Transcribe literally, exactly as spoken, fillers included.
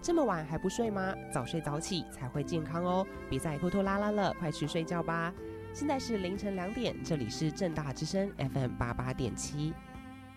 这么晚还不睡吗？早睡早起才会健康哦，别再拖拖拉拉了，快去睡觉吧。现在是凌晨两点，这里是政大之声 F M 八八点七。